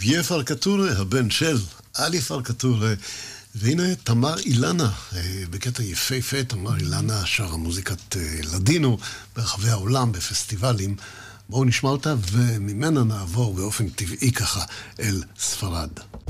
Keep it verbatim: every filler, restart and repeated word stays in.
פיה פרקטורה, הבן של אלי פרקטורה, והנה תמר אילנה, בקטע יפהפה, תמר אילנה שרה מוזיקת לדינו ברחבי העולם בפסטיבלים. בואו נשמע אותה וממנה נעבור באופן טבעי ככה אל ספרד.